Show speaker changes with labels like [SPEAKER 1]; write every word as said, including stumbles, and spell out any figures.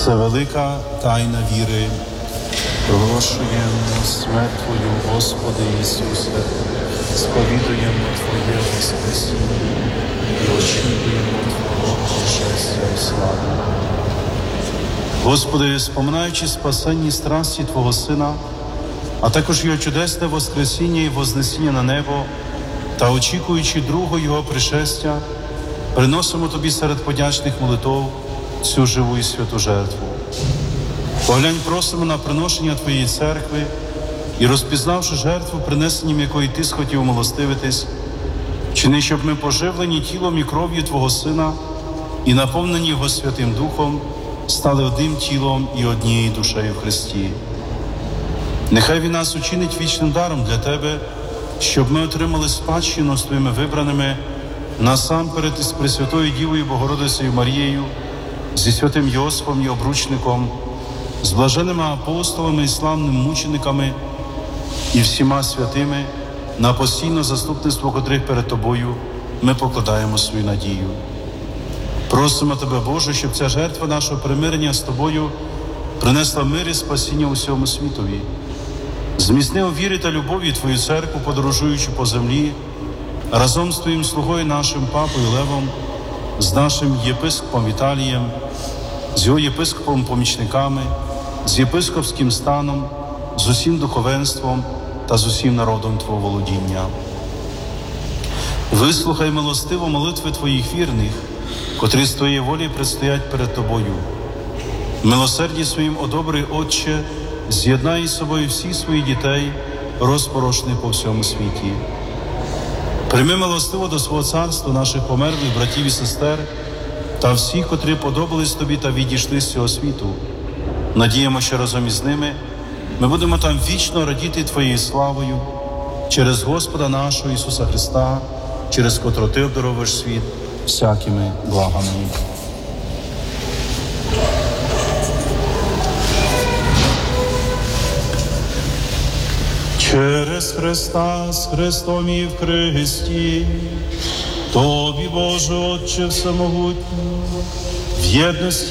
[SPEAKER 1] Це велика тайна віри. Проголошуємо смерть Твою, Господи Ісусе, сповідуємо Твоє воскресіння і очікуємо Твого пришестя і слави. Господи, споминаючи спасенні страсті Твого Сина, а також Його чудесне воскресіння і вознесіння на небо, та очікуючи другого Його пришестя, приносимо Тобі серед подячних молитов цю живу і святу жертву. Поглянь, просимо на приношення Твоєї церкви і, розпізнавши жертву, принесенням якої Ти схотів умилостивитись, чини, щоб ми, поживлені тілом і кров'ю Твого Сина і наповнені Його Святим Духом, стали одним тілом і однією душею в Христі. Нехай Він нас учинить вічним даром для Тебе, щоб ми отримали спадщину з Твоїми вибраними насамперед із Пресвятою Дівою Богородицею Марією, зі святим Йосифом і обручником, з блаженними апостолами і славними мучениками і всіма святими, на постійне заступництво котрих перед Тобою ми покладаємо свою надію. Просимо Тебе, Боже, щоб ця жертва нашого примирення з Тобою принесла мир і спасіння усьому світові. Зміцни у вірі та любові Твою церкву, подорожуючи по землі, разом з Твоїм слугою нашим Папою Левом, з нашим єпископом Віталієм, з його єпископом-помічниками, з єпископським станом, з усім духовенством та з усім народом Твого володіння. Вислухай милостиво молитви Твоїх вірних, котрі з Твоєї волі предстоять перед Тобою. Милосерді своїм одобрий, Отче, з'єднай із собою всіх своїх дітей, розпорошених по всьому світі. Прийми милостиво до свого царства наших померлих братів і сестер та всіх, котрі подобались Тобі та відійшли з цього світу. Надіємо, що разом із ними ми будемо там вічно радіти Твоєю славою через Господа нашого Ісуса Христа, через котрого Ти обдаровуєш світ всякими благами. Через Христа, з Христом і в Христі, Тобі, Боже, Отче всемогутній, в єдності